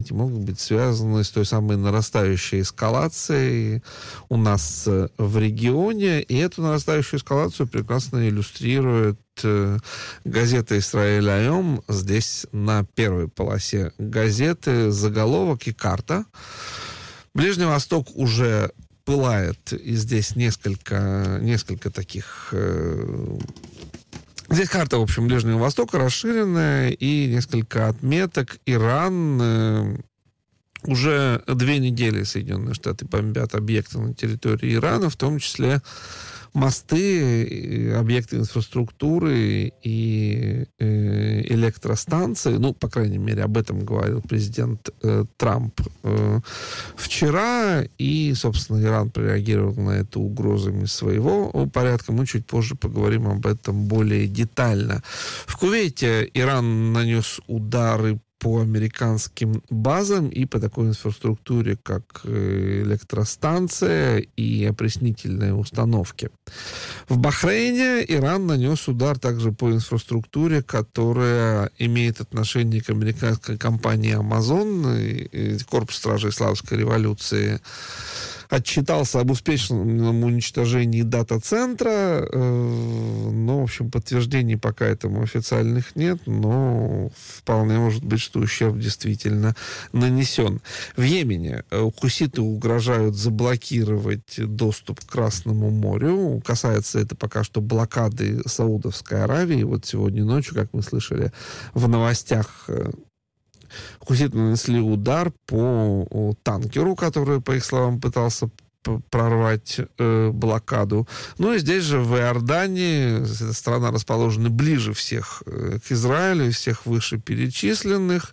эти могут быть связаны с той самой нарастающей эскалацией у нас в регионе. И эту нарастающую эскалацию прекрасно иллюстрирует газета «Исраэль Айом». Здесь на первой полосе газеты заголовок и карта. Ближний Восток уже пылает, и здесь несколько таких... Здесь карта, в общем, Ближнего Востока расширенная, и несколько отметок. Иран... Уже 2 недели Соединенные Штаты бомбят объекты на территории Ирана, в том числе мосты, объекты инфраструктуры и электростанции. Ну, по крайней мере, об этом говорил президент Трамп вчера. И, собственно, Иран прореагировал на это угрозами своего порядка. Мы чуть позже поговорим об этом более детально. В Кувейте Иран нанес удары по американским базам и по такой инфраструктуре, как электростанция и опреснительные установки. В Бахрейне Иран нанес удар также по инфраструктуре, которая имеет отношение к американской компании Amazon. Корпус стражей Исламской революции отчитался об успешном уничтожении дата-центра, но, в общем, подтверждений пока этому официальных нет, но вполне может быть, что ущерб действительно нанесен. В Йемене хуситы угрожают заблокировать доступ к Красному морю. Касается это пока что блокады Саудовской Аравии. Вот сегодня ночью, как мы слышали в новостях, хуситы нанесли удар по танкеру, который, по их словам, пытался прорвать блокаду. Ну и здесь же, в Иордании, эта страна расположена ближе всех к Израилю, всех вышеперечисленных.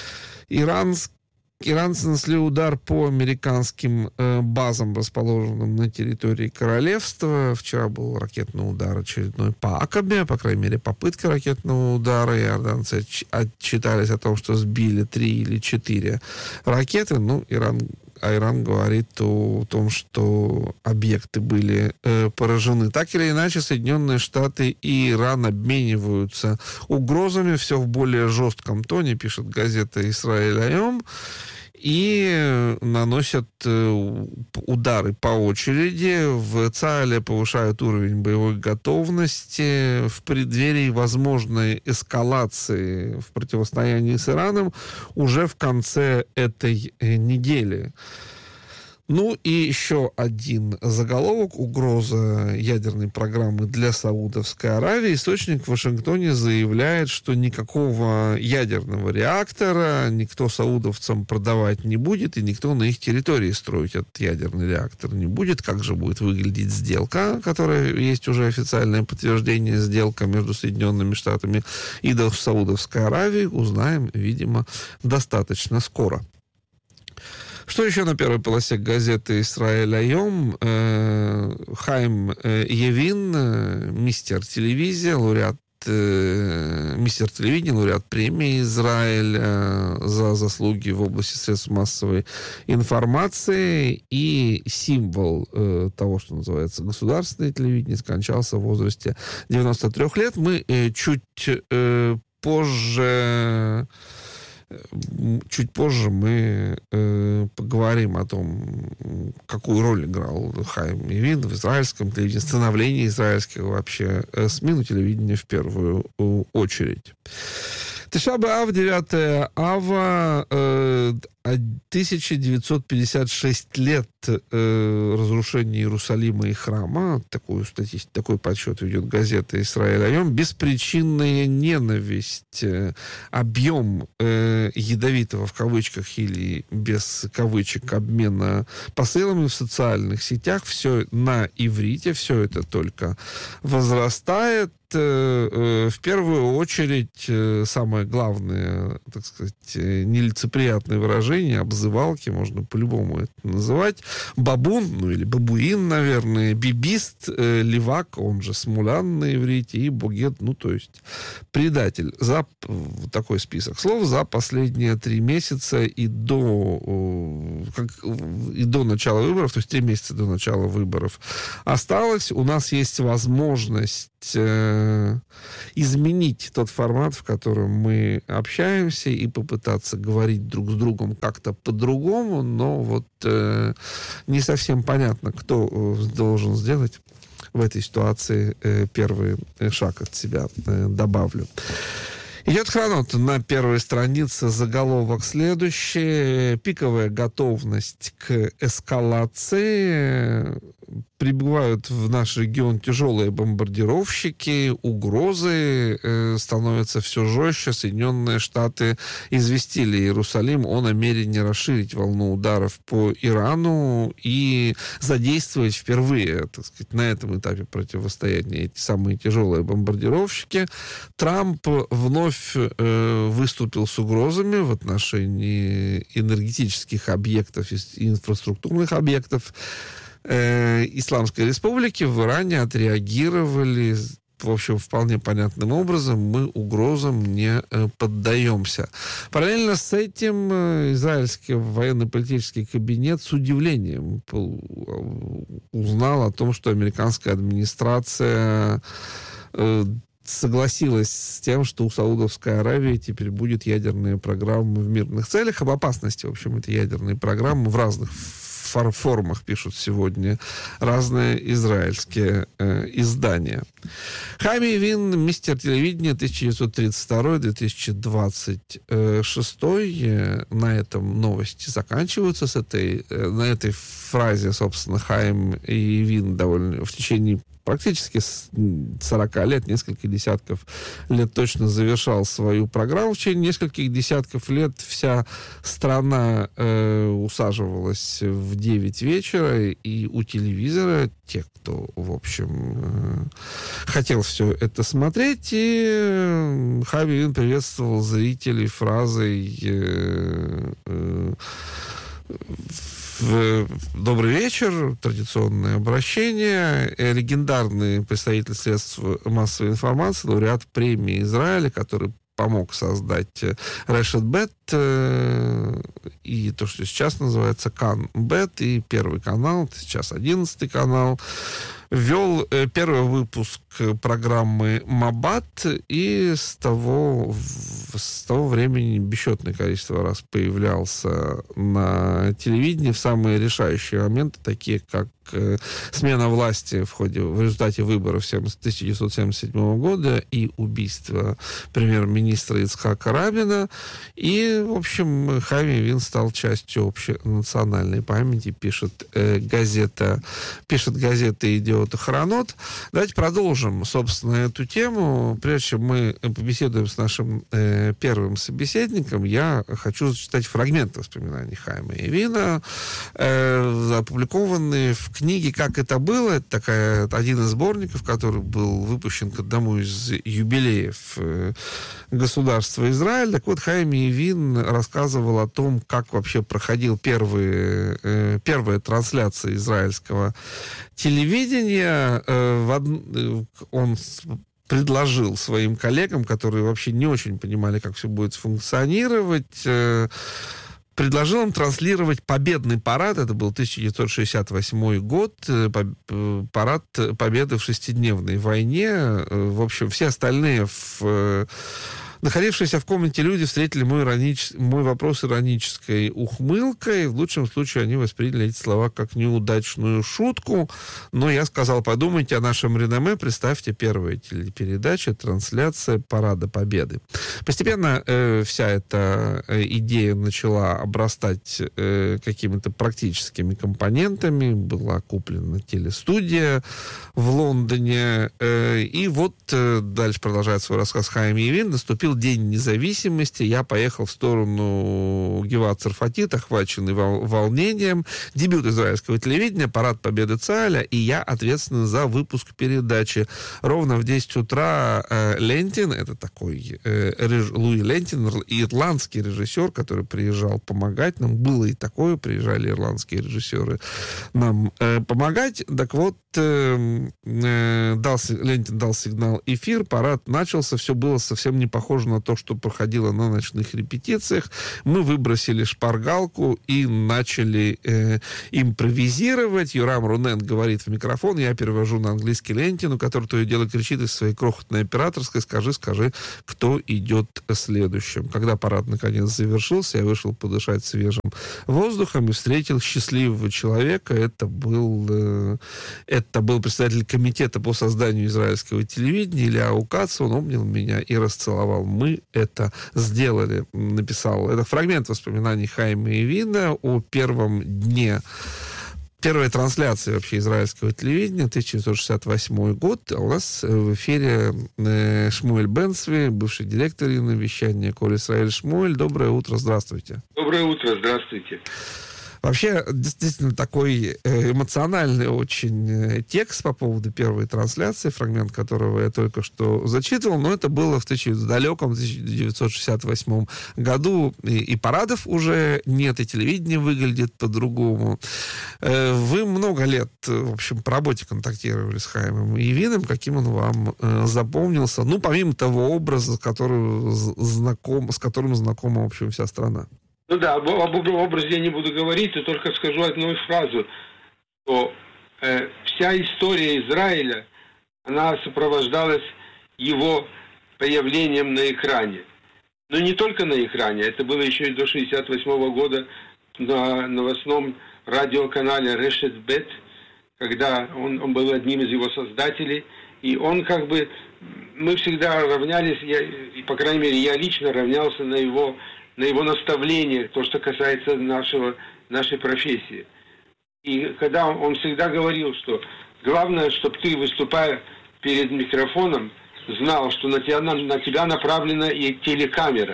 Иранцы нанесли удар по американским базам, расположенным на территории королевства. Вчера был ракетный удар очередной по Акабе, по крайней мере, попытка ракетного удара. Иорданцы отчитались о том, что сбили 3 или 4 ракеты. Ну, Иран говорит о том, что объекты были поражены. Так или иначе, Соединенные Штаты и Иран обмениваются угрозами, все в более жестком тоне, пишет газета «Исраэль Айом», и наносят удары по очереди. В ЦАЭЛе повышают уровень боевой готовности в преддверии возможной эскалации в противостоянии с Ираном уже в конце этой недели. Ну и еще один заголовок: угроза ядерной программы для Саудовской Аравии. Источник в Вашингтоне заявляет, что никакого ядерного реактора никто саудовцам продавать не будет, и никто на их территории строить этот ядерный реактор не будет. Как же будет выглядеть сделка, которая есть уже официальное подтверждение, сделка между Соединенными Штатами и Саудовской Аравией, узнаем, видимо, достаточно скоро. Что еще на первой полосе газеты «Исраэль Айом»? Хаим Явин, мистер телевидения, лауреат премии «Израиль» за заслуги в области средств массовой информации и символ того, что называется государственное телевидение, скончался в возрасте 93 лет. Мы чуть позже мы поговорим о том, какую роль играл Хаим Явин в израильском телевидении, становлении израильских вообще СМИ, но телевидения в первую очередь. Тиша б'Ав, 9 ава, 1956 лет разрушения Иерусалима и храма. Такой подсчет ведет газета «Исраэль Айом». Беспричинная ненависть, объем ядовитого, в кавычках или без кавычек, обмена посылами в социальных сетях. Все на иврите, все это только возрастает. В первую очередь, самое главное, так сказать, нелицеприятное выражение, обзывалки, можно по-любому это называть. Бабун, ну или бабуин, наверное, бибист, левак, он же смулян на иврите, и богет, ну то есть предатель. За такой список слов за последние 3 месяца и до начала выборов, то есть 3 месяца до начала выборов осталось. У нас есть возможность изменить тот формат, в котором мы общаемся, и попытаться говорить друг с другом как-то по-другому, но вот не совсем понятно, кто должен сделать в этой ситуации первый шаг от себя, добавлю. Идет хронот на первой странице, заголовок следующий. Пиковая готовность к эскалации. Прибывают в наш регион тяжелые бомбардировщики, угрозы становятся все жестче. Соединенные Штаты известили Иерусалим о намерении расширить волну ударов по Ирану и задействовать впервые, так сказать, на этом этапе противостояния эти самые тяжелые бомбардировщики. Трамп вновь выступил с угрозами в отношении энергетических объектов, инфраструктурных объектов Исламской Республики. В Иране отреагировали, в общем, вполне понятным образом: мы угрозам не поддаемся. Параллельно с этим израильский военно-политический кабинет с удивлением узнал о том, что американская администрация согласилась с тем, что у Саудовской Аравии теперь будет ядерная программа в мирных целях. Об опасности, в общем, этой ядерной программы в разных формах пишут сегодня разные израильские издания. Хайм Явин, мистер телевидения 1932-2026. На этом новости заканчиваются. На этой фразе, собственно, Хайм Явин довольно в течение практически 40 лет, несколько десятков лет точно завершал свою программу. В течение нескольких десятков лет вся страна усаживалась в 9 вечера и у телевизора, те, кто, в общем, хотел все это смотреть, и Хайм Явин приветствовал зрителей фразой «Добрый вечер», традиционное обращение. Легендарный представитель средств массовой информации, лауреат премии Израиля, который помог создать Решет Бет и то, что сейчас называется Кан Бет, и Первый канал, сейчас 11-й канал, ввел первый выпуск программы «Мабат», и с того времени бесчетное количество раз появлялся на телевидении в самые решающие моменты, такие как смена власти в результате выборов 1977 года и убийство премьер-министра Ицхака Рабина. И, в общем, Хайм Явин стал частью общенациональной памяти, пишет газета «Идиот и Хронот». Давайте продолжим, собственно, эту тему. Прежде чем мы побеседуем с нашим первым собеседником, я хочу зачитать фрагменты воспоминаний Хайма Явина, опубликованные в книге «Как это было». Это один из сборников, который был выпущен к одному из юбилеев государства Израиль. Так вот, Хайм Явин рассказывал о том, как вообще проходил первая трансляция израильского телевидения. Он предложил своим коллегам, которые вообще не очень понимали, как все будет функционировать, предложил им транслировать победный парад. Это был 1968 год, парад победы в шестидневной войне. В общем, все остальные находившиеся в комнате люди встретили мой вопрос иронической ухмылкой. В лучшем случае они восприняли эти слова как неудачную шутку. Но я сказал: подумайте о нашем реноме, представьте, первая телепередача, трансляция Парада Победы. Постепенно вся эта идея начала обрастать какими-то практическими компонентами. Была куплена телестудия в Лондоне. И вот дальше продолжает свой рассказ Хайм Явин. Наступил День независимости, я поехал в сторону Геват-Царфатит, охваченный волнением. Дебют израильского телевидения, парад победы Цааля, и я ответственен за выпуск передачи. Ровно в 10 утра Лентин, это такой Луи Лентин, ирландский режиссер, который приезжал помогать нам. Было и такое, приезжали ирландские режиссеры нам помогать. Так вот, Лентин дал сигнал эфир, парад начался, все было совсем не похоже на то, что проходило на ночных репетициях. Мы выбросили выхватили шпаргалку и начали импровизировать. Юрам Рунен говорит в микрофон, я перевожу на английский Лентину, который то и дело кричит из своей крохотной операторской: скажи, кто идет следующим. Когда парад наконец завершился, я вышел подышать свежим воздухом и встретил счастливого человека. Это был представитель комитета по созданию израильского телевидения Ильяу Кац. Он обнял меня и расцеловал. Мы это сделали, написал. Это фрагмент воспоминаний Хайма Явина о первом дне первой трансляции вообще израильского телевидения, 1968 год. А у нас в эфире Шмуэль Бен-Цви, бывший директор вещания Коль Исраэль. Шмуэль, доброе утро, здравствуйте. Доброе утро, здравствуйте. Вообще, действительно, такой эмоциональный очень текст по поводу первой трансляции, фрагмент которого я только что зачитывал, но это было в далеком 1968 году, и парадов уже нет, и телевидение выглядит по-другому. Вы много лет, в общем, по работе контактировали с Хаимом Явиным, каким он вам запомнился, ну, помимо того образа, с которым знакома, в общем, вся страна. Ну да, об образе я не буду говорить, но только скажу одну фразу, что вся история Израиля, она сопровождалась его появлением на экране. Но не только на экране, это было еще и до 1968 года на новостном радиоканале Решет Бет, когда он был одним из его создателей, и он мы всегда равнялись, по крайней мере, я лично равнялся на его наставление, то, что касается нашей профессии. И когда он всегда говорил, что главное, чтобы ты, выступая перед микрофоном, знал, что на тебя направлена и телекамера.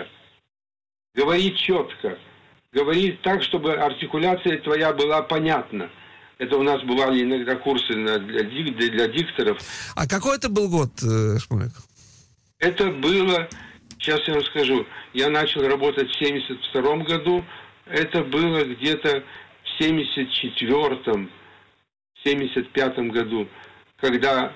Говори четко, говори так, чтобы артикуляция твоя была понятна. Это у нас бывали иногда курсы для дикторов. А какой это был год, Шмулек? Это было... Сейчас я вам скажу. Я начал работать в 1972 году. Это было где-то в 1974-1975 году, когда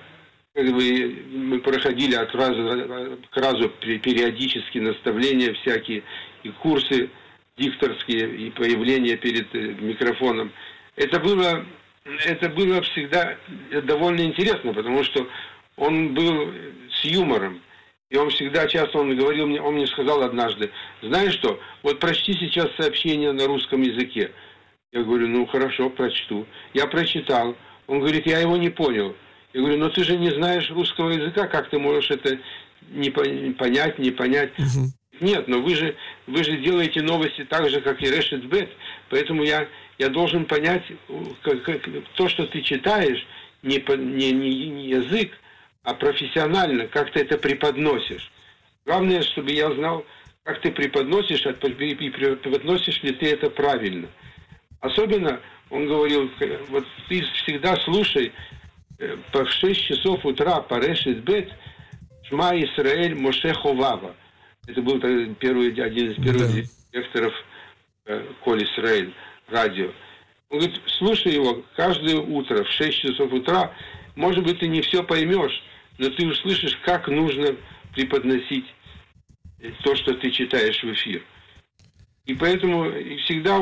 мы проходили от раза к разу периодически наставления всякие, и курсы дикторские, и появление перед микрофоном. Это было всегда довольно интересно, потому что он был с юмором. И он говорил мне, он мне сказал однажды: знаешь что, вот прочти сейчас сообщение на русском языке. Я говорю, ну хорошо, прочту. Я прочитал. Он говорит, я его не понял. Я говорю, но ты же не знаешь русского языка, как ты можешь это не понять? Угу. Нет, но вы же делаете новости так же, как и Решет Бет, поэтому я должен понять, то, что ты читаешь, не язык, а профессионально, как ты это преподносишь. Главное, чтобы я знал, как ты преподносишь, и преподносишь ли ты это правильно. Особенно, он говорил, вот ты всегда слушай по 6 часов утра по Решет Бет Шма Исраэль Моше Ховава. Это был один из первых директоров Коль Исраэль радио. Он говорит, слушай его каждое утро в 6 часов утра. Может быть, ты не все поймешь, но ты услышишь, как нужно преподносить то, что ты читаешь в эфир. И поэтому всегда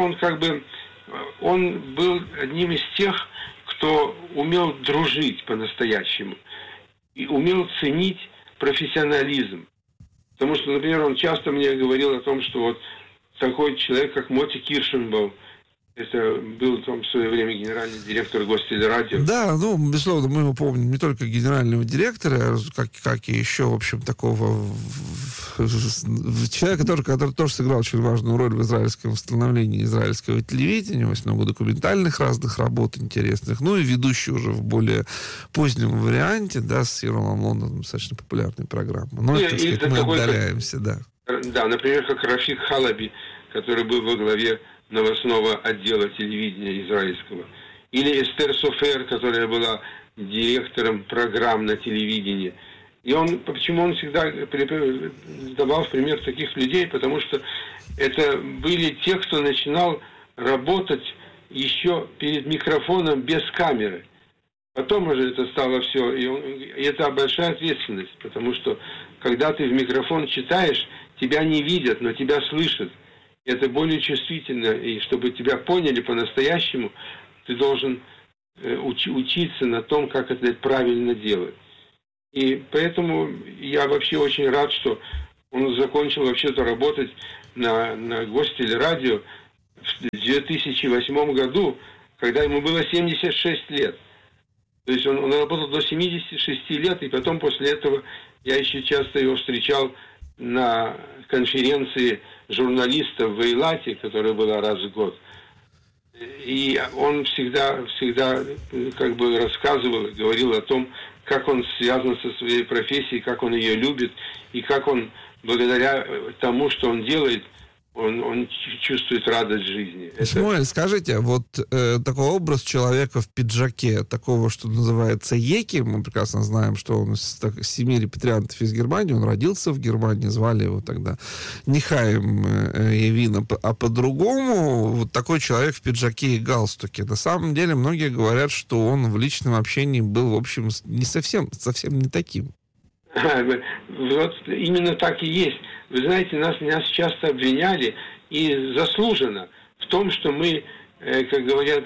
он был одним из тех, кто умел дружить по-настоящему и умел ценить профессионализм. Потому что, например, он часто мне говорил о том, что вот такой человек, как Моти Киршенбаум, это был в свое время генеральный директор Гостелерадио. Да, безусловно, мы его помним не только генерального директора, как и еще, в общем, такого человека, который тоже сыграл очень важную роль в израильском восстановлении израильского телевидения. У него есть много документальных разных работ интересных. Ну и ведущий уже в более позднем варианте, да, с Ирлом Лондоном, достаточно популярной программы. Но, так сказать, мы отдаляемся, да. Да, например, как Рафик Халаби, который был во главе новостного отдела телевидения израильского. Или Эстер Софер, которая была директором программ на телевидении. И почему он всегда давал в пример таких людей? Потому что это были те, кто начинал работать еще перед микрофоном без камеры. Потом уже это стало все. И это большая ответственность, потому что когда ты в микрофон читаешь, тебя не видят, но тебя слышат. Это более чувствительно, и чтобы тебя поняли по-настоящему, ты должен учиться на том, как это правильно делать. И поэтому я вообще очень рад, что он закончил вообще-то работать на Гостелерадио в 2008 году, когда ему было 76 лет. То есть он работал до 76 лет, и потом после этого я еще часто его встречал на конференции журналистов в Эйлате, которая была раз в год. И он всегда как бы рассказывал и говорил о том, как он связан со своей профессией, как он ее любит, и как он, благодаря тому, что он делает, он чувствует радость жизни. Шмуэль, скажите, вот такой образ человека в пиджаке, такого, что называется Еки, мы прекрасно знаем, что он из семьи репатриантов из Германии, он родился в Германии, звали его тогда Нихаем Явина, а по-другому вот такой человек в пиджаке и галстуке. На самом деле многие говорят, что он в личном общении был, в общем, не совсем не таким. Вот именно так и есть. Вы знаете, нас часто обвиняли, и заслуженно, в том, что мы, как говорят,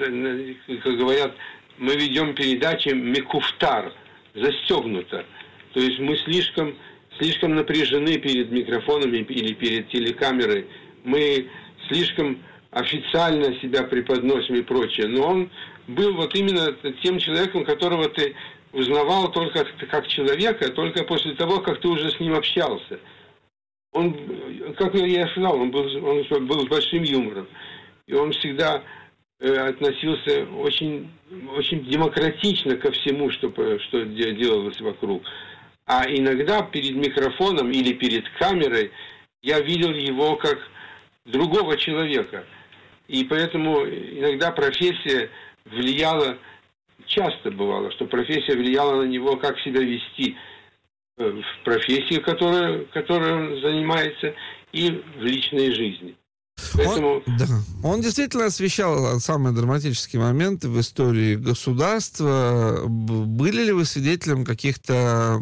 мы ведем передачи мекуфтар, застегнуто. То есть мы слишком напряжены перед микрофонами или перед телекамерой. Мы слишком официально себя преподносим и прочее. Но он был вот именно тем человеком, которого ты узнавал только как человека, только после того, как ты уже с ним общался. Он, как я сказал, он был с большим юмором. И он всегда относился очень, очень демократично ко всему, что делалось вокруг. А иногда перед микрофоном или перед камерой я видел его как другого человека. И поэтому иногда профессия влияла, часто бывало, что профессия влияла на него, как себя вести в профессии, которой он занимается, и в личной жизни. Поэтому... Он действительно освещал самые драматические моменты в истории государства. Были ли вы свидетелем каких-то,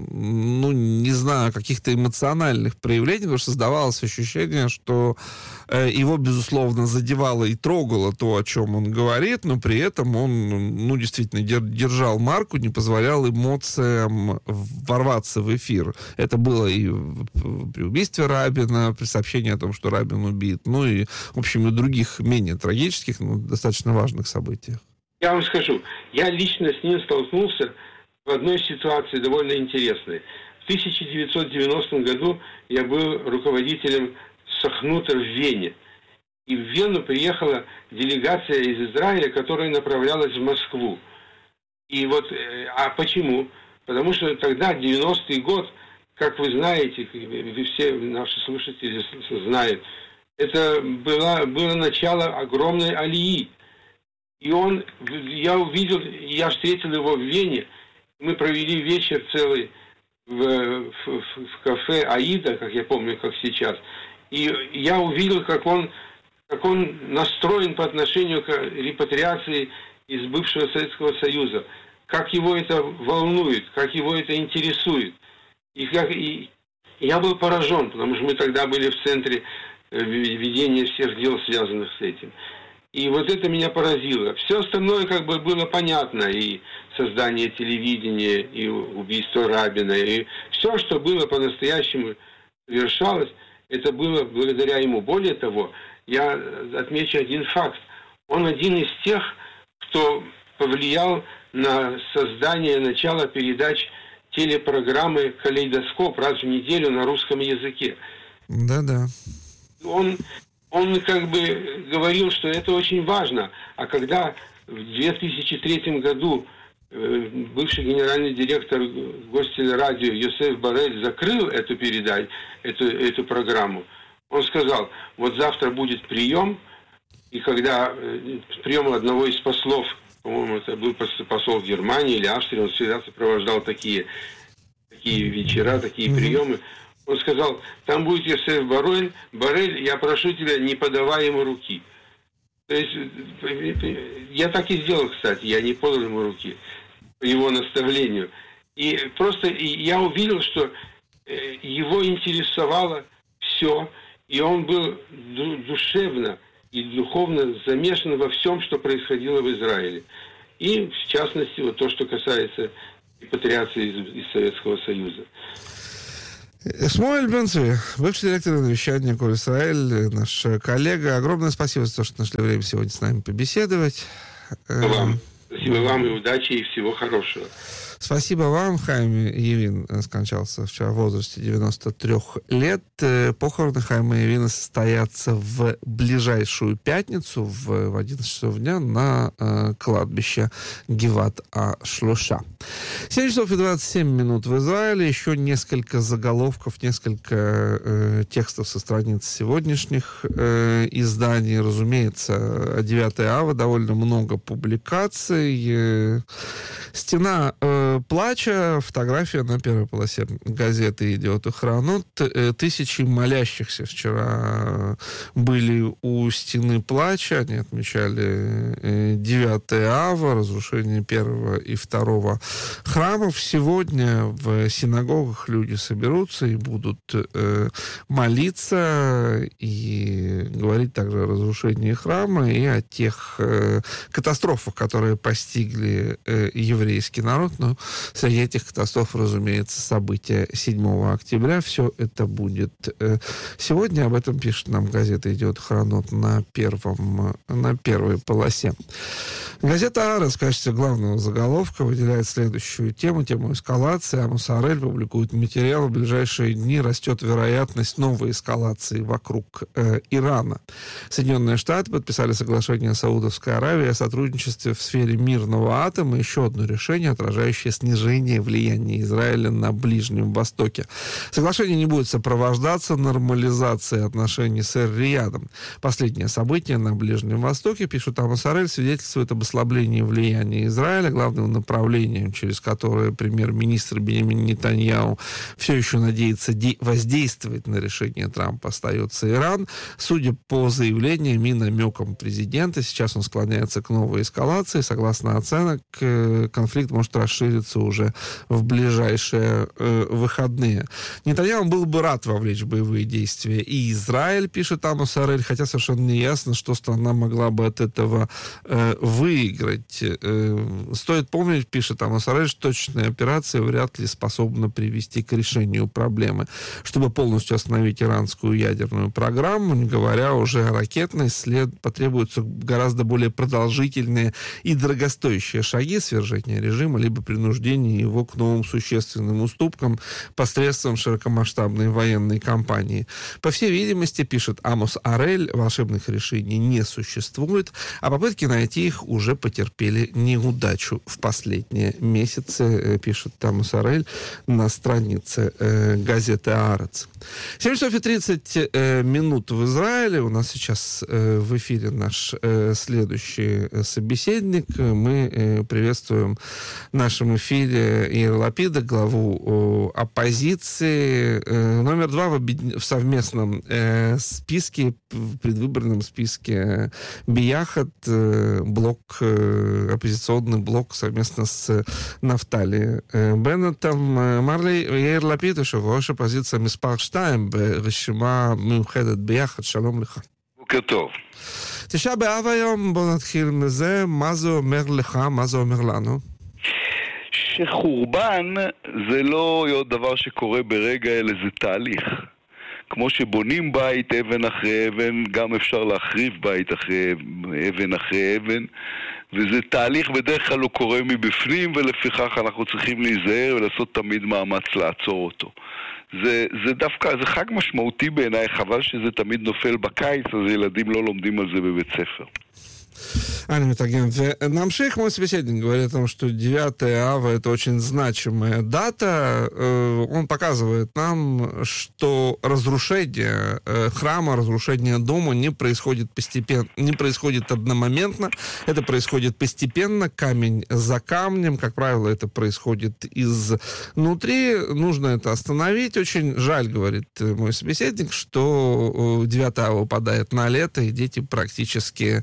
не знаю, каких-то эмоциональных проявлений? Потому что создавалось ощущение, что его, безусловно, задевало и трогало то, о чем он говорит, но при этом он, действительно держал марку, не позволял эмоциям ворваться в эфир. Это было и при убийстве Рабина, при сообщении о том, что Рабин убит, и, в общем, и других менее трагических, но достаточно важных событиях. Я вам скажу, я лично с ним столкнулся в одной ситуации довольно интересной. В 1990 году я был руководителем Сахнута в Вене. И в Вену приехала делегация из Израиля, которая направлялась в Москву. И вот, а почему? Потому что тогда, 90-й год, как вы знаете, все наши слушатели знают, это было начало огромной алии. И я встретил его в Вене, мы провели вечер целый в кафе «Аида», как я помню, как сейчас. И я увидел, как он настроен по отношению к репатриации из бывшего Советского Союза, как его это волнует, как его это интересует. И я был поражен, потому что мы тогда были в центре ведения всех дел, связанных с этим. И вот это меня поразило. Все остальное как бы было понятно. И создание телевидения, и убийство Рабина, и все, что было по-настоящему совершалось, это было благодаря ему. Более того, я отмечу один факт. Он один из тех, кто повлиял на создание, начало передач телепрограммы «Калейдоскоп» раз в неделю на русском языке. Да-да. Он как бы говорил, что это очень важно. А когда в 2003 году бывший генеральный директор Гостелерадио Йосеф Борель закрыл эту передачу, эту программу, он сказал, вот завтра будет прием, и когда прием одного из послов, по-моему, это был посол Германии или Австрии, он всегда сопровождал такие вечера, такие приемы. Он сказал, там будет Йосеф Борель, я прошу тебя, не подавай ему руки. То есть, я так и сделал, кстати, я не подал ему руки по его наставлению. И просто я увидел, что его интересовало все, И он был душевно и духовно замешан во всем, что происходило в Израиле. И, в частности, вот то, что касается репатриации из Советского Союза. Шмуэль Бен-Цви, бывший директор вещания «Коль Исраэль», наш коллега. Огромное спасибо за то, что нашли время сегодня с нами побеседовать. Спасибо вам и удачи, и всего хорошего. Спасибо вам. Хаим Явин скончался вчера в возрасте 93 лет. Похороны Хаима Явина состоятся в ближайшую пятницу в 11 часов дня на кладбище Гиват-а-Шлоша. 7 часов и 27 минут в Израиле. Еще несколько заголовков, несколько текстов со страниц сегодняшних изданий. Разумеется, 9 ава, довольно много публикаций. Стена плача, фотография на первой полосе газеты «Идиот Ахронот». Тысячи молящихся вчера были у стены плача. Они отмечали 9 ава, разрушение первого и второго храмов. Сегодня в синагогах люди соберутся и будут молиться и говорить также о разрушении храма и о тех катастрофах, которые постигли еврейский народ. Но среди этих катастроф, разумеется, события 7 октября. Все это будет сегодня. Об этом пишет нам газета «Идиот Ахронот» на первой полосе. Газета «Арец» в качестве главного заголовка выделяет следующую тему эскалации. Амос Арель публикует материал. В ближайшие дни растет вероятность новой эскалации вокруг Ирана. Соединенные Штаты подписали соглашение с Саудовской Аравией о сотрудничестве в сфере мирного атома. Еще одно решение, отражающее снижение влияния Израиля на Ближнем Востоке. Соглашение не будет сопровождаться нормализацией отношений с Эр-Риядом. Последнее событие на Ближнем Востоке, пишет Амос Арель, свидетельствует об ослаблении влияния Израиля, главным направлением, через которое премьер-министр Беньямин Нетаньяху все еще надеется воздействовать на решение Трампа, остается Иран. Судя по заявлениям и намекам президента, сейчас он склоняется к новой эскалации. Согласно оценок, конфликт может расшириться уже в ближайшие выходные. Нетаньяху был бы рад вовлечь в боевые действия и Израиль, пишет Амос Арель, хотя совершенно не ясно, что страна могла бы от этого выиграть. Стоит помнить, пишет Амос Арель, что точная операция вряд ли способна привести к решению проблемы. Чтобы полностью остановить иранскую ядерную программу, не говоря уже о ракетной, потребуются гораздо более продолжительные и дорогостоящие шаги свержения режима, либо принуждение его к новым существенным уступкам посредством широкомасштабной военной кампании. По всей видимости, пишет Амос Арель, волшебных решений не существует, а попытки найти их уже потерпели неудачу в последние месяцы, пишет Амос Арель на странице газеты «Арец». 7 часов и 30 минут в Израиле. У нас сейчас в эфире наш следующий собеседник. Мы приветствуем в нашем эфире Яир Лапида, главу оппозиции. Номер 2 в совместном списке, в предвыборном списке Бияхат, блок, оппозиционный блок совместно с Нафтали Беннетом. Марли Яир Лапид, יושב-ראש оппозиция מספר 2 ברשימה מיוחדת ביחד. שלום לך. בוקר טוב. 9 באב היום, בוא נתחיל מזה. מה זה אומר לך? מה זה אומר לנו? שחורבן זה לא דבר שקורה ברגע, אלא זה תהליך. כמו שבונים בית אבן אחרי אבן, גם אפשר להחריב בית אבן אחרי אבן, וזה תהליך בדרך כלל לא קורה מבפנים, ולפיכך אנחנו צריכים להיזהר ולעשות תמיד מאמץ לעצור אותו. זה דווקא, זה חג משמעותי בעיניי, חבל שזה תמיד נופל בקיץ, אז ילדים לא לומדים על זה בבית ספר. Аня Метаген. Намших, мой собеседник, говорит о том, что 9 ава – это очень значимая дата. Он показывает нам, что разрушение храма, разрушение дома не происходит постепенно, не происходит одномоментно. Это происходит постепенно, камень за камнем. Как правило, это происходит изнутри. Нужно это остановить. Очень жаль, говорит мой собеседник, что 9 ава выпадает на лето, и дети практически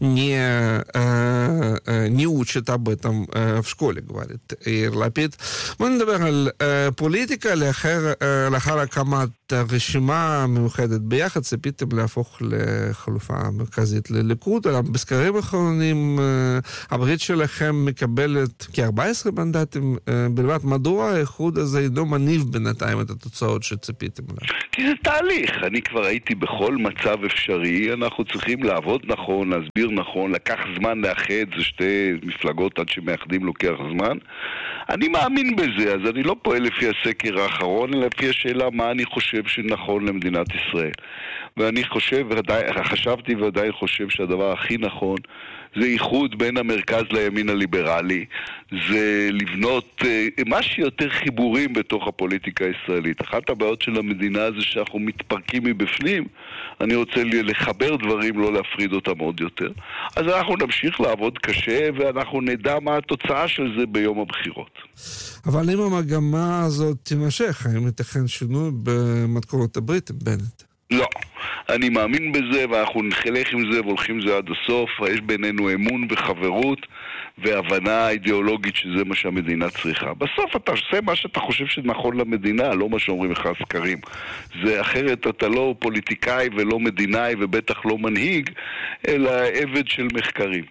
не учат об этом в школе, говорит Яир Лапид. Мы נדבר על פוליטיקה לאחר הקמת הרשימה המאוחדת ביחד ציפיתם להפוך לחלופה מרכזית לליכוד, אבל בסקרים האחרונים הברית שלכם מקבלת כ-14 מנדטים בלבד. מדוע האיחוד הזה אינו מניב בינתיים את התוצאות שציפיתם לה? כי זה תהליך. אני כבר הייתי בכל מצב אפשרי, אנחנו צריכים לעבוד נכון, להסביר נכון, לקח זמן לאחד, זה שתי מפלגות עד שמאחדים לוקח זמן. אני מאמין בזה, אז אני לא פועל לפי הסקר האחרון, אלא לפי השאלה מה אני חושב שנכון למדינת ישראל. ואני חשבתי ועדיין חושב שהדבר הכי נכון זה איחוד בין המרכז לימין הליברלי, זה לבנות מה שיותר חיבורים בתוך הפוליטיקה הישראלית. אחת הבעיות של המדינה זה שאנחנו מתפרקים מבפנים, אני רוצה לחבר דברים, לא להפריד אותם עוד יותר. אז אנחנו נמשיך לעבוד קשה ואנחנו נדע מה התוצאה של זה ביום הבחירות. אבל אם המגמה הזאת תימשך, האם ייתכן שינוי במתכונת הברית עם בנט? לא. אני מאמין בזה ואנחנו נחלך עם זה והולכים עם זה עד הסוף. יש בינינו אמון וחברות והבנה אידיאולוגית שזה מה שהמדינה צריכה. בסוף אתה עושה מה שאתה חושב שנכון למדינה, לא מה שאומרים לך הסקרים. זה אחרת אתה לא פוליטיקאי ולא מדינאי ובטח לא מנהיג, אלא עבד של מחקרים.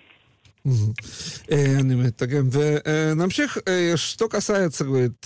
אני מתרגם. ונמשיך. Что касается, говорит,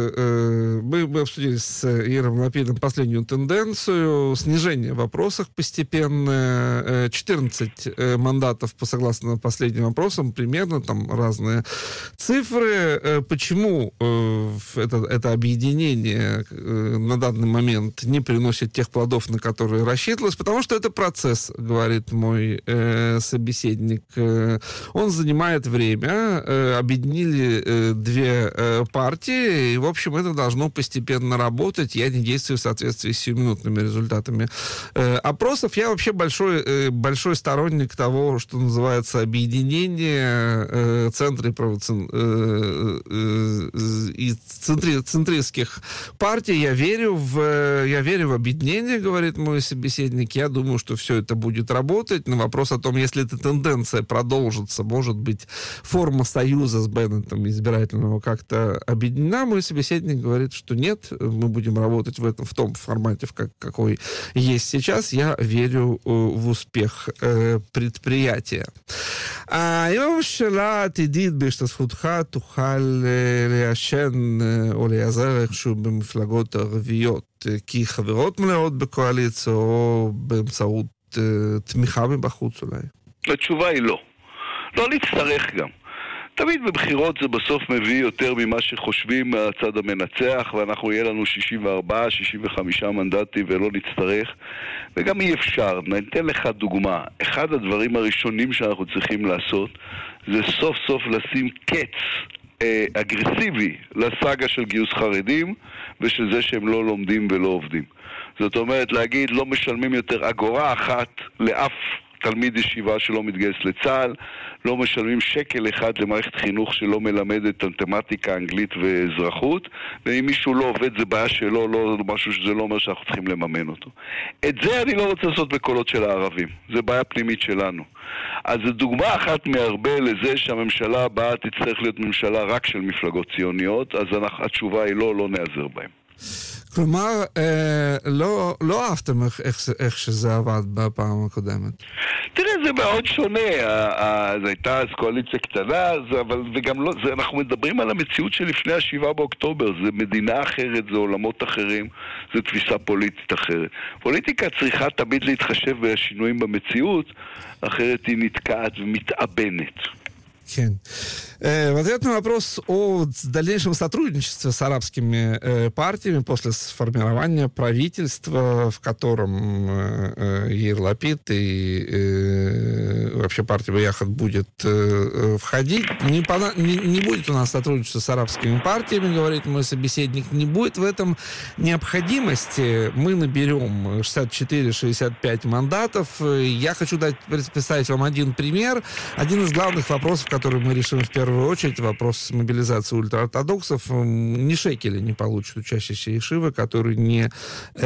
мы обсудили с Яиром Лапидом последнюю тенденцию снижения в вопросах постепенно. 14 мандатов, согласно последним опросам, примерно, там разные цифры. Почему это объединение на данный момент не приносит тех плодов, на которые рассчитывалось? Потому что это процесс, говорит мой собеседник. Он занимает время, объединили две партии, и, в общем, это должно постепенно работать. Я не действую в соответствии с сиюминутными результатами опросов. Я вообще большой сторонник того, что называется объединение и центристских партий. Я верю в объединение, говорит мой собеседник. Я думаю, что все это будет работать. На вопрос о том, если эта тенденция продолжится, может быть, форма союза с Беннетом избирательного как-то объединена, мой собеседник говорит, что нет, мы будем работать в том формате, какой есть сейчас. Я верю в успех предприятия. אם הממשלה העתידית בהשתתפותך תוכל ליישן או להיעזר איכשהו במפלגות ערביות כחברות מלאות בקואליציה או באמצעות תמיכה מבחוץ אולי? התשובה היא לא. לא נצטרך גם. תמיד בבחירות זה בסוף מביא יותר ממה שחושבים מהצד המנצח, ואנחנו יהיה לנו 64, 65 מנדטים ולא נצטרך, וגם אי אפשר. ניתן לך דוגמה. אחד הדברים הראשונים שאנחנו צריכים לעשות זה סוף סוף לשים קץ אגרסיבי לסאגה של גיוס חרדים ושל זה שהם לא לומדים ולא עובדים. זאת אומרת להגיד לא משלמים יותר אגורה אחת לאף תלמיד ישיבה שלא מתגייס לצה"ל, לא משלמים שקל אחד למערכת חינוך שלא מלמדת מתמטיקה, אנגלית ואזרחות, ואם מישהו לא עובד זה בעיה שלו, לא משהו שזה לא אומר שאנחנו צריכים לממן אותו. את זה אני לא רוצה לעשות בקולות של הערבים, זה בעיה פנימית שלנו. אז זו דוגמה אחת מהרבה לזה שהממשלה הבאה תצטרך להיות ממשלה רק של מפלגות ציוניות, אז התשובה היא לא נעזר בהם. כלומר, לא אהבתם איך שזה עבד בפעם הקודמת. תראה, זה מאוד שונה. זו הייתה אז קואליציה קטנה, וגם לא, אנחנו מדברים על המציאות שלפני ה7 באוקטובר. זה מדינה אחרת, זה עולמות אחרים, זה תפיסה פוליטית אחרת. פוליטיקה צריכה תמיד להתחשב בשינויים במציאות, אחרת היא נתקעת ומתאבנת. В ответ на вопрос о дальнейшем сотрудничестве с арабскими партиями после сформирования правительства, в котором Яир Лапид и вообще партия Бияхат будет входить, не будет у нас сотрудничества с арабскими партиями, говорит мой собеседник, не будет в этом необходимости. Мы наберем 64-65 мандатов. Я хочу представить вам один пример. Один из главных вопросов, который мы решим в первую очередь, вопрос мобилизации ультраортодоксов. Ни шекеля не получит учащийся ешивы, который не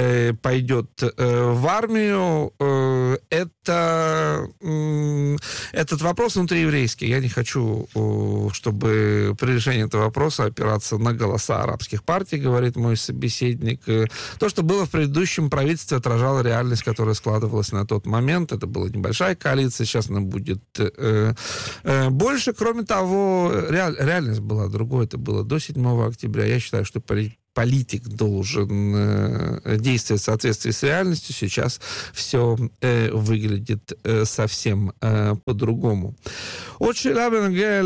пойдет в армию. Это этот вопрос внутриеврейский. Я не хочу, чтобы при решении этого вопроса опираться на голоса арабских партий, говорит мой собеседник. То, что было в предыдущем правительстве, отражало реальность, которая складывалась на тот момент. Это была небольшая коалиция, сейчас она будет больше. Кроме того, реальность была другой. Это было до 7 октября. Я считаю, что политик должен действовать в соответствии с реальностью. Сейчас все выглядит совсем по-другому. עוד שאלה בנוגע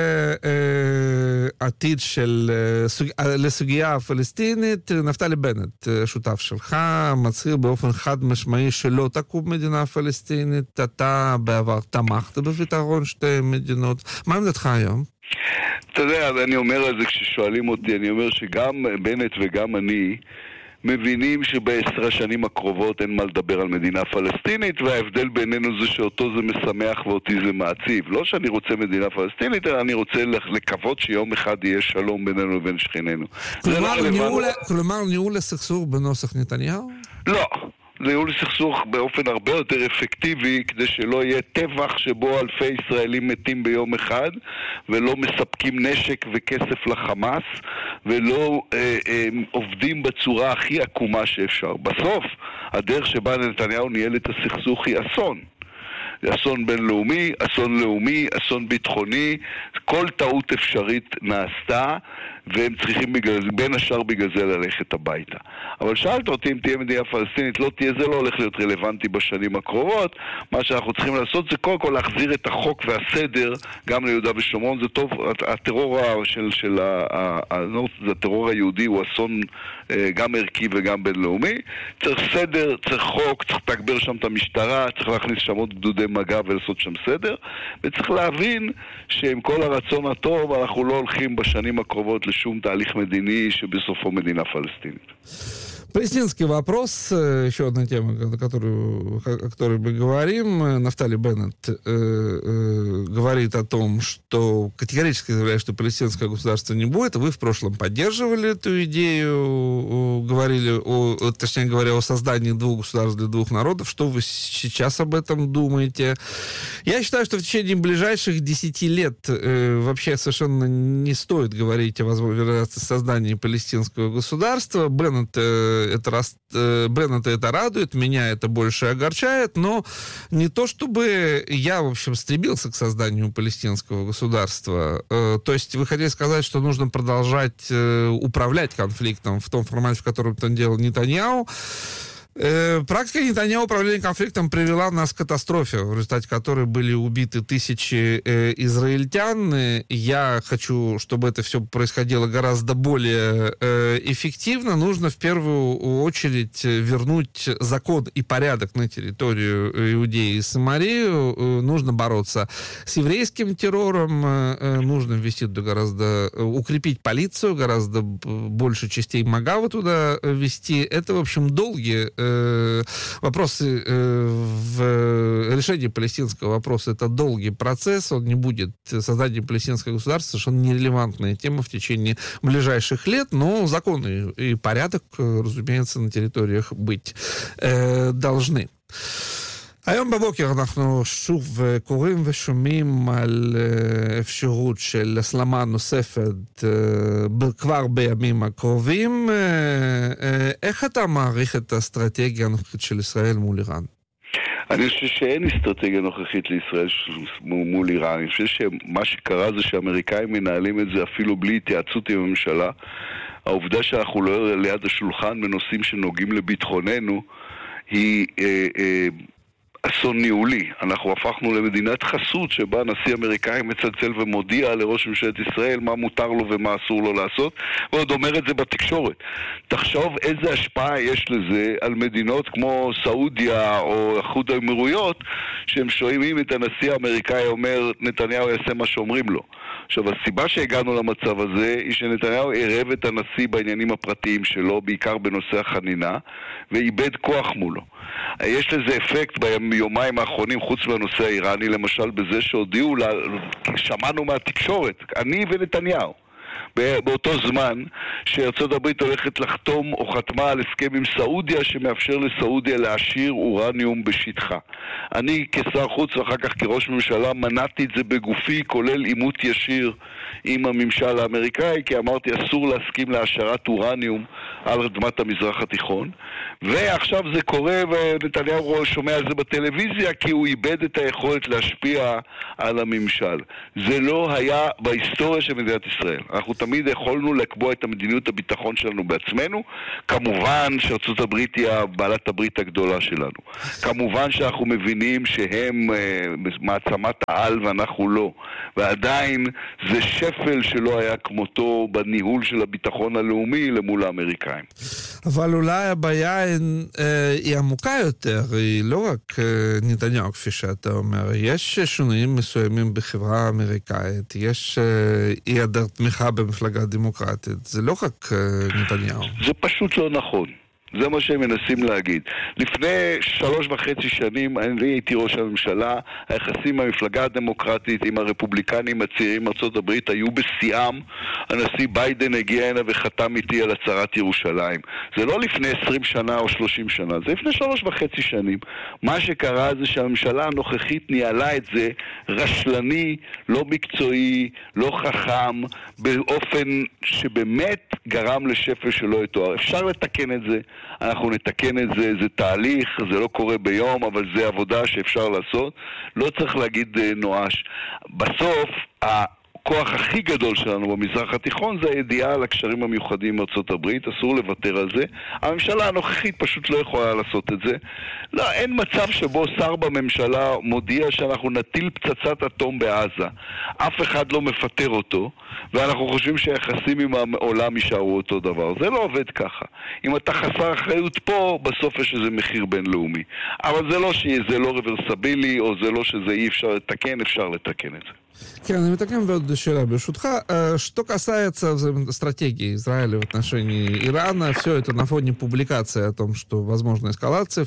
לעתיד לסוגיה הפלסטינית, נפתלי בנט, שותף שלך, מצהיר באופן חד משמעי שלא תקום מדינה פלסטינית. אתה בעבר תמכת בפתרון שתי מדינות. מה עמדתך היום? אתה יודע, אני אומר על זה כששואלים אותי, אני אומר שגם בנט וגם אני מבינים שב10 השנים הקרובות אין מה לדבר על מדינה פלסטינית, וההבדל בינינו זה שאותו זה משמח ואותי זה מעציב. לא שאני רוצה מדינה פלסטינית, אלא אני רוצה לקוות שיום אחד יהיה שלום בינינו לבין שכנינו. כלומר, ניהול הסכסוך בנוסח נתניהו? לא. ניהול סכסוך באופן הרבה יותר אפקטיבי, כדי שלא יהיה טבח שבו אלפי ישראלים מתים ביום אחד ולא מספקים נשק וכסף לחמאס ולא עובדים בצורה הכי עקומה שאפשר. בסוף הדרך שבה נתניהו ניהל את הסכסוך היא אסון. אסון בינלאומי, אסון לאומי, אסון ביטחוני, כל טעות אפשרית נעשתה, והם צריכים בין השאר בגלל זה ללכת הביתה. אבל שאלת אותי אם תהיה מדינה פלסטינית, לא תהיה, זה לא הולך להיות רלוונטי בשנים הקרובות. מה שאנחנו צריכים לעשות זה קודם כל להחזיר את החוק והסדר גם ליהודה ושומרון. זה טוב, הטרור הטרור היהודי הוא אסון גם ערכי וגם בינלאומי. צריך סדר, צריך חוק, צריך לתגבר שם את המשטרה, צריך להכניס שם עוד גדודי מגע ולעשות שם סדר, וצריך להבין שעם כל הרצון הטוב אנחנו לא הולכים בשנים הקרובות לשום תהליך מדיני שבסופו мадина פלסטינית. Палестинский вопрос, еще одна тема, о которой мы говорим. Нафтали Беннет говорит о том, что категорически заявляет, что палестинское государство не будет. Вы в прошлом поддерживали эту идею, говорили точнее говоря, о создании двух государств для двух народов. Что вы сейчас об этом думаете? Я считаю, что в течение ближайших 10 лет вообще совершенно не стоит говорить о возможности создания палестинского государства. Беннета это радует, меня это больше огорчает, но не то чтобы я, в общем, стремился к созданию палестинского государства. То есть вы хотели сказать, что нужно продолжать управлять конфликтом в том формате, в котором это делал Нетаньяху. Практика Нетаньяху управления конфликтом привела нас к катастрофе, в результате которой были убиты тысячи израильтян. Я хочу, чтобы это все происходило гораздо более эффективно. Нужно в первую очередь вернуть закон и порядок на территорию Иудеи и Самарию. Нужно бороться с еврейским террором. Нужно ввести туда укрепить полицию, гораздо больше частей Магавы туда ввести. Это, в общем, долгие вопросы в решении палестинского вопроса. Это долгий процесс, он не будет, создание палестинского государства совершенно нерелевантная тема в течение ближайших лет, но законы и порядок, разумеется, на территориях быть должны. היום בבוקר אנחנו שוב קוראים ושומעים על אפשרות של הסלמה נוספת כבר בימים הקרובים. איך אתה מעריך את האסטרטגיה הנוכחית של ישראל מול איראן? אני חושב שאין אסטרטגיה נוכחית לישראל מול איראן. אני חושב שמה שקרה זה שהאמריקאים מנהלים את זה אפילו בלי התייעצות עם הממשלה. העובדה שאנחנו לא ליד השולחן בנושאים שנוגעים לביטחוננו היא אסון ניהולי. אנחנו הפכנו למדינת חסות שבה נשיא אמריקאי מצלצל ומודיע לראש ממשלת ישראל מה מותר לו ומה אסור לו לעשות, ועוד אומר את זה בתקשורת. תחשוב איזה השפעה יש לזה על מדינות כמו סעודיה או איחוד האמירויות, שהם שומעים את הנשיא האמריקאי אומר נתניהו יעשה מה שאומרים לו. עכשיו, הסיבה שהגענו למצב הזה היא שנתניהו ערב את הנשיא בעניינים הפרטיים שלו, בעיקר בנושא החנינה, ואיבד כוח מולו. יש לזה אפקט ביומיים האחרונים, חוץ מהנושא האיראני, למשל בזה שהודיעו, שמענו מהתקשורת, אני ונתניהו, באותו זמן שארצות הברית הולכת לחתום או חתמה על הסכם עם סעודיה שמאפשר לסעודיה להשאיר אורניום בשטחה. אני כשר חוץ ואחר כך כראש ממשלה מנעתי את זה בגופי, כולל עימות ישיר עם הממשל האמריקאי, כי אמרתי אסור להסכים להשארת אורניום על אדמת המזרח התיכון, ועכשיו זה קורה ונתניהו שומע על זה בטלוויזיה כי הוא איבד את היכולת להשפיע על הממשל. זה לא היה בהיסטוריה של מדינת ישראל. אנחנו תמיד יכולנו לקבוע את המדיניות הביטחון שלנו בעצמנו. כמובן שארצות הברית היא בעלת הברית הגדולה שלנו. כמובן שאנחנו מבינים שהם מעצמת העל ואנחנו לא. ועדיין זה שפל שלא היה כמותו בניהול של הביטחון הלאומי למול האמריקאים. אבל אולי הבעיה היא עמוקה יותר, היא לא רק נתניהו כפי שאתה אומר, יש שינויים מסוימים בחברה האמריקאית, יש היעדר תמיכה במפלגה דמוקרטית, זה לא רק נתניהו. זה פשוט לא נכון. זה מה שהם מנסים להגיד. לפני 3.5 שנים אני הייתי ראש הממשלה, היחסים מהמפלגה הדמוקרטית עם הרפובליקנים הצעירים ארצות הברית היו בשיאם. הנשיא ביידן הגיע הנה וחתם איתי על הצהרת ירושלים. זה לא לפני 20 שנה או 30 שנה, זה לפני 3.5 שנים. מה שקרה זה שהממשלה הנוכחית ניהלה את זה רשלני, לא מקצועי, לא חכם, באופן שבאמת גרם לשפל שלא יתואר. אפשר לתקן את זה, אנחנו נתקן את זה, זה תהליך, זה לא קורה ביום, אבל זה עבודה שאפשר לעשות. לא צריך להגיד נואש. בסוף, הכוח הכי גדול שלנו במזרח התיכון זה הידיעה על הקשרים המיוחדים עם ארצות הברית, אסור לוותר על זה. הממשלה הנוכחית פשוט לא יכולה לעשות את זה. לא, אין מצב שבו שר בממשלה מודיע שאנחנו נטיל פצצת אטום בעזה. אף אחד לא מפטר אותו, ואנחנו חושבים שהיחסים עם העולם יישארו אותו דבר. זה לא עובד ככה. אם אתה חסר אחריות פה, בסוף יש איזה מחיר בינלאומי. אבל זה לא שזה לא רוורסבילי, או זה לא שזה אי אפשר לתקן, אפשר לתקן את זה. כן, אני מתקן ועוד שאלה, ברשותך. Что касается стратегии Израиля в отношении Ирана, все это на фоне публикации о том, что возможна эскалация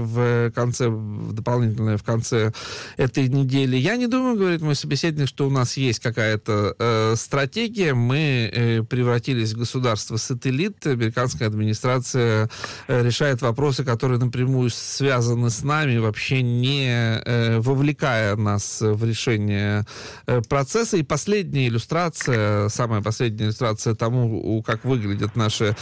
дополнительная в конце этой недели. Я не думаю, говорит мой собеседник, что у нас есть какая-то стратегия. Мы превратились в государство-сателлит. Американская администрация решает вопросы, которые напрямую связаны с нами, вообще не вовлекая нас в решение процесса. И последняя иллюстрация, самая последняя иллюстрация тому, как выглядят наши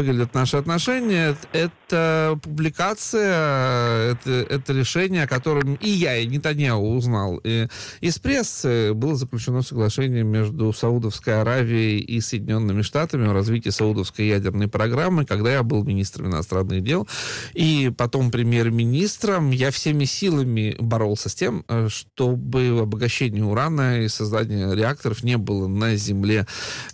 отношения, это публикация, это решение, о котором и я, и Нетаньяху узнал из прессы. Было заключено соглашение между Саудовской Аравией и Соединенными Штатами о развитии саудовской ядерной программы, когда я был министром иностранных дел и потом премьер-министром. Я всеми силами боролся с тем, чтобы обогащение урана и создание реакторов не было на земле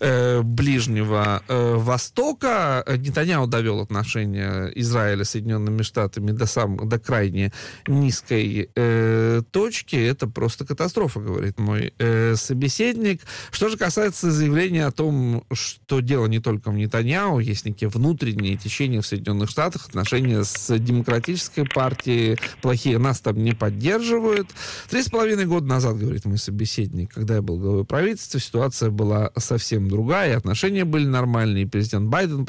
Ближнего Востока. Нетаньяху довел отношения Израиля с Соединенными Штатами до крайне низкой точки. Это просто катастрофа, говорит мой собеседник. Что же касается заявления о том, что дело не только в Нетаньяху, есть некие внутренние течения в Соединенных Штатах, отношения с демократической партией плохие, нас там не поддерживают. 3,5 года назад, говорит мой собеседник, когда я был главой правительства, ситуация была совсем другая, отношения были нормальные. Президент Байден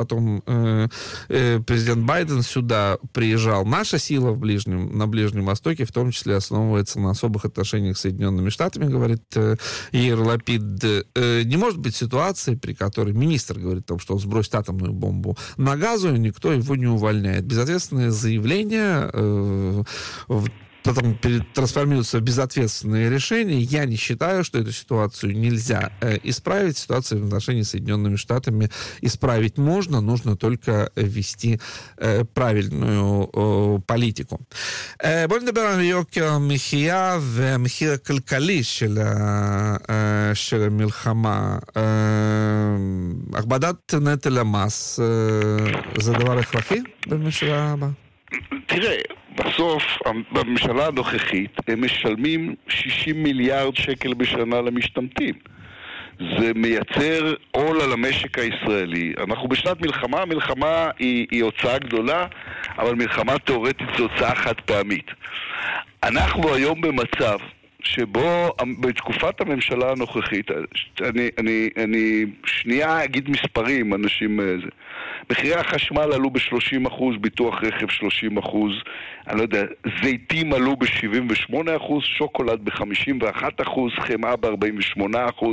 сюда приезжал. Наша сила на Ближнем Востоке, в том числе, основывается на особых отношениях с Соединенными Штатами, говорит Яир Лапид. Не может быть ситуации, при которой министр говорит о том, что он сбросит атомную бомбу на Газу, и никто его не увольняет. Безответственное заявление потом трансформируется в безответственные решения. Я не считаю, что эту ситуацию нельзя исправить. Ситуацию в отношении с Соединенными Штатами исправить можно, нужно только вести правильную политику. בואו נדבר על יוקר המחיה והמחיר הכלכלי של המלחמה. הכבדת נטל המס זה דבר הכרחי בממשלה הבאה? תראה, בסוף, בממשלה הנוכחית, הם משלמים 60 מיליארד שקל בשנה למשתמטים. זה מייצר עול על המשק הישראלי. אנחנו בשנת מלחמה, המלחמה היא הוצאה גדולה, אבל מלחמה תיאורטית זו הוצאה חד פעמית. אנחנו היום במצב שבו בתקופת הממשלה הנוכחית, אני שנייה אגיד מספרים, אנשים זה. מחירי החשמל עלו ב-30%, ביטוח רכב 30%, אני לא יודע, זיתים עלו ב-78%, שוקולד ב-51%, חמאה ב-48%,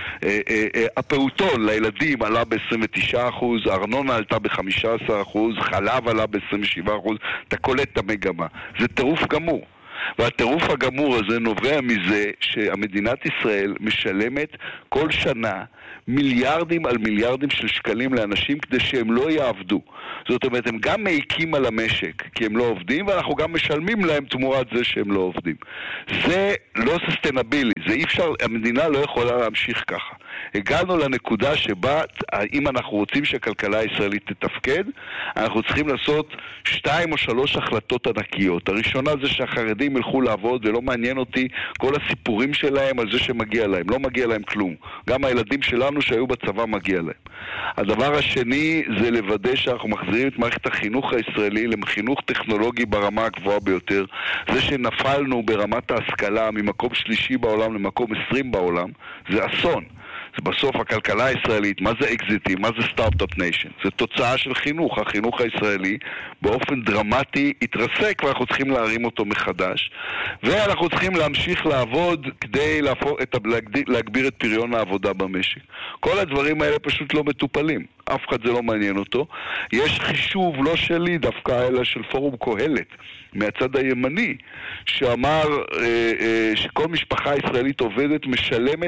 הפעוטון לילדים עלה ב-29%, ארנונה עלתה ב-15%, חלב עלה ב-27%, אתה קולט את המגמה. זה טירוף גמור. והטירוף הגמור הזה נובע מזה שהמדינת ישראל משלמת כל שנה מיליארדים על מיליארדים של שקלים לאנשים כדי שהם לא יעבדו. זאת אומרת, הם גם מעיקים על המשק כי הם לא עובדים, ואנחנו גם משלמים להם תמורת זה שהם לא עובדים. זה לא ססטנבילי, זה אי אפשר, המדינה לא יכולה להמשיך ככה. הגענו לנקודה שבה, אם אנחנו רוצים שהכלכלה הישראלית תתפקד, אנחנו צריכים לעשות 2 או 3 החלטות ענקיות. הראשונה זה שהחרדים ילכו לעבוד, ולא מעניין אותי כל הסיפורים שלהם על זה שמגיע להם. לא מגיע להם כלום. גם הילדים שלנו שהיו בצבא מגיע להם. הדבר השני זה לוודא שאנחנו מחזירים את מערכת החינוך הישראלי לחינוך טכנולוגי ברמה הגבוהה ביותר. זה שנפלנו ברמת ההשכלה ממקום 3 בעולם למקום 20 בעולם, זה אסון. זה בסוף הכלכלה הישראלית, מה זה אקזיטים, מה זה סטארט-אפ ניישן? זה תוצאה של חינוך. החינוך הישראלי באופן דרמטי התרסק ואנחנו צריכים להרים אותו מחדש, ואנחנו צריכים להמשיך לעבוד כדי להגביר את פריון העבודה במשק. כל הדברים האלה פשוט לא מטופלים. אף אחד זה לא מעניין אותו. יש חישוב לא שלי דווקא, אלא של פורום קהלת מהצד הימני, שאמר שכל משפחה ישראלית עובדת משלמת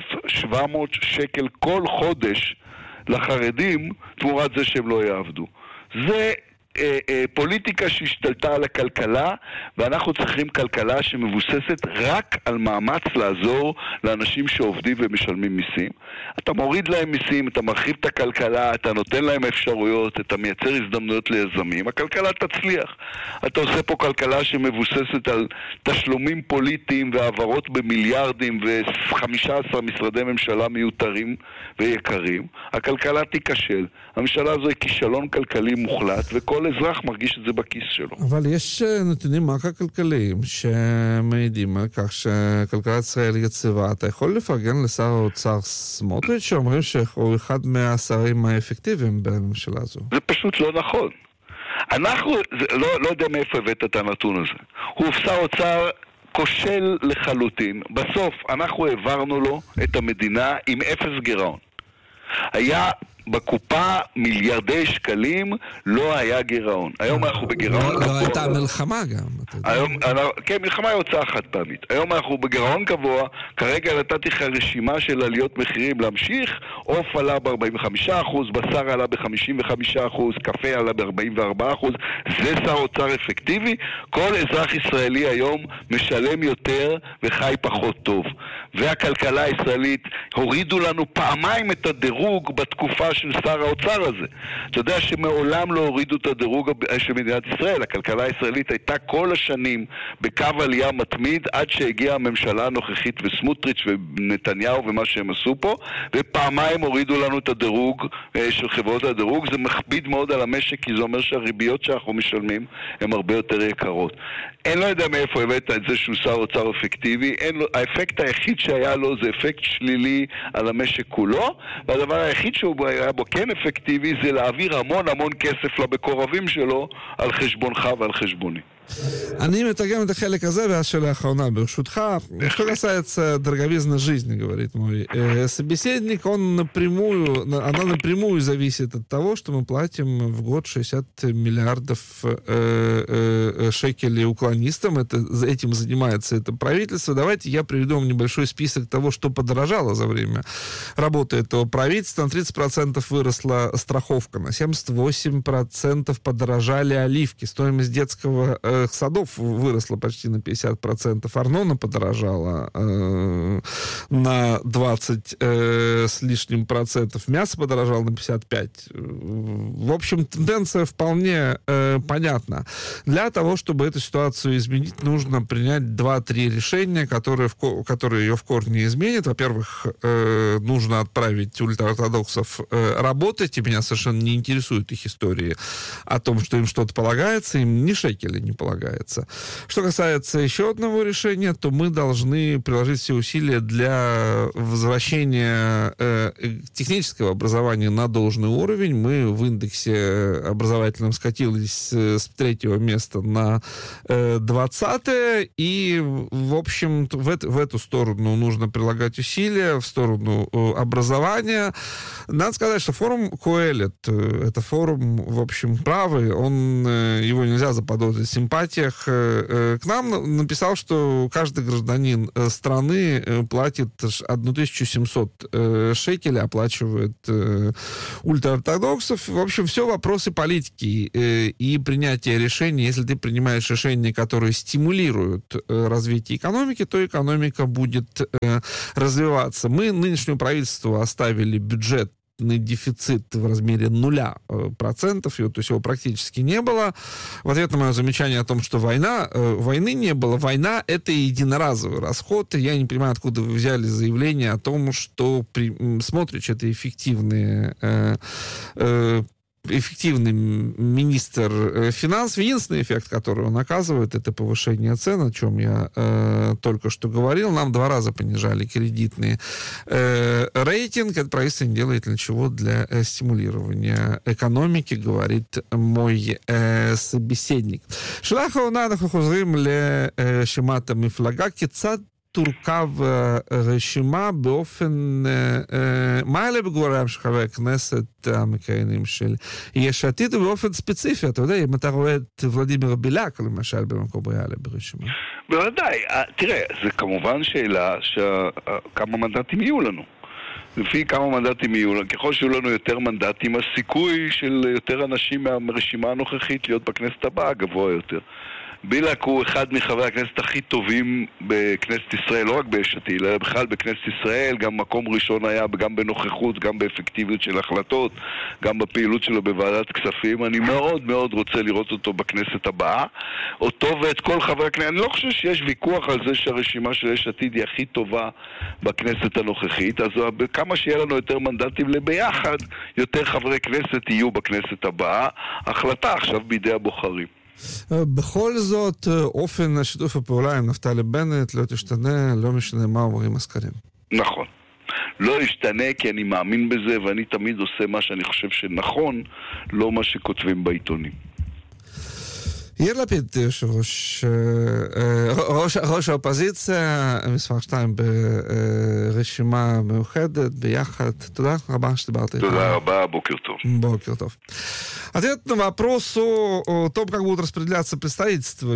1,700 שקל כל חודש לחרדים תמורת זה שהם לא יעבדו. זה פוליטיקה שהשתלטה על הכלכלה, ואנחנו צריכים כלכלה שמבוססת רק על מאמץ לעזור לאנשים שעובדים ומשלמים מיסים. אתה מוריד להם מיסים, אתה מרחיב את הכלכלה, אתה נותן להם אפשרויות, אתה מייצר הזדמנויות ליזמים, הכלכלה תצליח. אתה עושה פה כלכלה שמבוססת על תשלומים פוליטיים והעברות במיליארדים ו-15 משרדי ממשלה מיותרים ויקרים. הכלכלה תיכשל. הממשלה הזו היא כישלון כלכלי מוחלט, וכל אזרח מרגיש את זה בכיס שלו. אבל יש נתונים מקרו-כלכליים שמעידים על כך שכלכלת ישראל יציבה. אתה יכול לפרגן לשר האוצר סמוטריץ' שאומרים שהוא אחד מהשרים האפקטיביים בממשלה הזו? זה פשוט לא נכון. אנחנו, לא יודע מאיפה הבאת את הנתון הזה. הוא שר אוצר כושל לחלוטין. בסוף אנחנו העברנו לו את המדינה עם 0 גירעון. היה בקופה מיליארדי שקלים, לא היה גירעון. היום אנחנו בגירעון גבוה. לא הייתה מלחמה גם. כן, מלחמה היא הוצאה חד פעמית. היום אנחנו בגירעון גבוה, כרגע נתתי לך רשימה של עליות מחירים להמשיך, עוף עלה ב-45%, בשר עלה ב-55%, קפה עלה ב-44%, זה שר אוצר אפקטיבי. כל אזרח ישראלי היום משלם יותר וחי פחות טוב. והכלכלה הישראלית הורידו לנו פעמיים את הדירוג בתקופה של שר האוצר הזה. אתה יודע שמעולם לא הורידו את הדירוג של מדינת ישראל. הכלכלה הישראלית הייתה כל השנים בקו עלייה מתמיד עד שהגיעה הממשלה הנוכחית וסמוטריץ' ונתניהו ומה שהם עשו פה, ופעמיים הורידו לנו את הדירוג של חברות הדירוג. זה מכביד מאוד על המשק, כי זה אומר שהריביות שאנחנו משלמים הן הרבה יותר יקרות. אני לא יודע מאיפה הבאת את זה שהוא שר אוצר אפקטיבי. האפקט היחיד שהיה לו זה אפקט שלילי על המשק כולו, והדבר היחיד שהוא היה בו כן אפקטיבי זה להעביר המון כסף למקורבים שלו על חשבונך ועל חשבוני. אני מתרגם את החלק הזה, והשאלה האחרונה, ברשותך. Что касается дороговизны жизни, говорит мой собеседник, она напрямую зависит от того, что мы платим в год 60 миллиардов шекелей уклонистам. Этим занимается это правительство. Давайте я приведу вам небольшой список того, что подорожало за время работы этого правительства. На 30% выросла страховка, на 78% подорожали оливки. Стоимость детского садов выросла почти на 50%, Арнона подорожала, на 20 с лишним процентов, мясо подорожало на 55. В общем, тенденция вполне понятна. Для того, чтобы эту ситуацию изменить, нужно принять 2-3 решения, которые ее в корне изменят. Во-первых, нужно отправить ультраортодоксов работать, и меня совершенно не интересуют их истории о том, что им что-то полагается, им ни шекеля не полагается. Что касается еще одного решения, то мы должны приложить все усилия для возвращения технического образования на должный уровень. Мы в индексе образовательном скатились с 3-го места на 20-е, и, в общем, в эту сторону нужно прилагать усилия, в сторону образования. Надо сказать, что форум Коэлет, это форум, в общем, правый, его нельзя заподозрить в симпатиях. К нам написал, что каждый гражданин страны платит 1700 шекелей, оплачивает ультраортодоксов. В общем, все вопросы политики и принятия решений. Если ты принимаешь решения, которые стимулируют развитие экономики, то экономика будет развиваться. Мы нынешнему правительству оставили бюджетный дефицит в размере 0%, то есть его практически не было. В ответ на мое замечание о том, что войны не было, война — это единоразовый расход. Я не понимаю, откуда вы взяли заявление о том, что Смотрич — это эффективный министр финансов. Единственный эффект, который он оказывает, это повышение цен, о чем я только что говорил. Нам 2 раза понижали кредитный рейтинг. Это правительство не делает ничего для стимулирования экономики, говорит мой собеседник. Шелаху надо хозрим ле шемата мифлага кицад תורכב רשימה באופן מעלה בגורם של חברי הכנסת המכהנים של יש עתיד, ובאופן ספציפי, אתה יודע, אם אתה רואה את ולדימיר בליאק, למשל, במקום ריאלי ברשימה. בוודאי, תראה, זה כמובן שאלה כמה מנדטים יהיו לנו. לפי כמה מנדטים יהיו לנו, ככל שיהיו לנו יותר מנדטים, הסיכוי של יותר אנשים מהרשימה הנוכחית להיות בכנסת הבאה גבוה יותר. בילק הוא אחד מחברי הכנסת הכי טובים בכנסת ישראל, לא רק ביש עתיד, אלא בכלל בכנסת ישראל, גם מקום ראשון היה, גם בנוכחות, גם באפקטיביות של החלטות, גם בפעילות שלו בוועדת כספים. אני מאוד מאוד רוצה לראות אותו בכנסת הבאה, אותו ואת כל חברי הכנסת. אני לא חושב שיש ויכוח על זה שהרשימה של יש עתיד היא הכי טובה בכנסת הנוכחית, אז כמה שיהיה לנו יותר מנדטים לביחד, יותר חברי כנסת יהיו בכנסת הבאה. החלטה עכשיו בידי הבוחרים. בכל זאת, אופן שיתוף הפעולה עם נפתלי בנט לא תשתנה, לא משנה מה אומרים הסקרים. נכון. לא ישתנה כי אני מאמין בזה, ואני תמיד עושה מה שאני חושב שנכון, לא מה שכותבים בעיתונים. יאיר לפיד, ראש האופוזיציה, מספר 2 ברשימה מאוחדת, ביחד. תודה רבה שדיברת איתנו. תודה раба, бокер тов. Бокер тов. Ответ на вопрос о том, как будут распределяться представительства,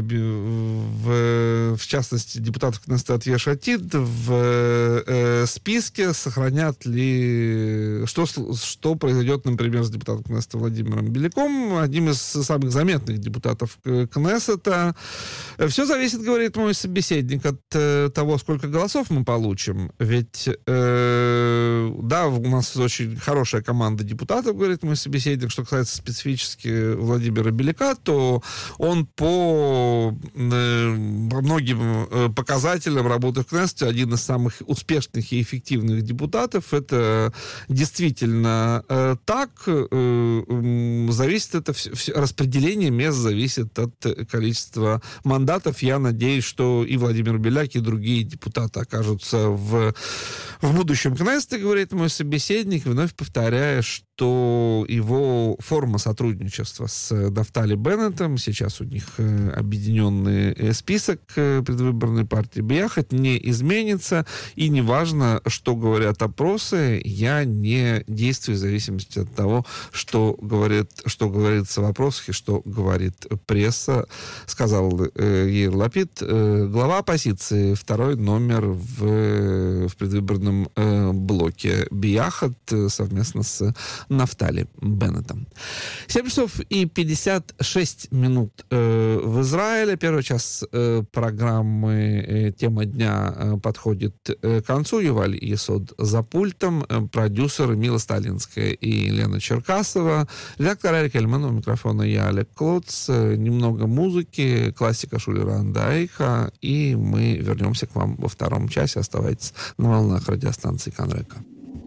в частности, депутатов Кнессета от Еш Атид, в списке сохранят ли... Что произойдет, например, с депутатом Кнессета Владимиром Беляком, одним из самых заметных депутатов Кнессета. Все зависит, говорит мой собеседник, от того, сколько голосов мы получим. Ведь, да, у нас очень хорошая команда депутатов, говорит мой собеседник. Что касается специфически Владимира Беляка, то он по многим показателям работы в Кнессете один из самых успешных и эффективных депутатов. Это действительно так. Зависит это распределение мест зависит от количества мандатов. Я надеюсь, что и Владимир Беляк, и другие депутаты окажутся в будущем Кнессете, говорит мой собеседник, вновь повторяя, что его форма сотрудничества с Нафтали Беннетом, сейчас у них объединенный список предвыборной партии Бияхат, не изменится, и неважно, что говорят опросы, я не действую в зависимости от того, что говорится в опросах и что говорит пресса, сказал Яир Лапид, глава оппозиции, 2-й номер в предвыборном блоке Бияхат совместно с Нафтали Беннетом. 7 часов и 56 минут в Израиле. Первый час программы «Тема дня» подходит к концу. Юваль Есод за пультом. Продюсеры Мила Сталинская и Лена Черкасова. Редактор Арик Эльман. У микрофона я, Олег Клоц. Немного музыки. Классика Шулера Андайха. И мы вернемся к вам во втором часе. Оставайтесь на волнах радиостанции Канрека.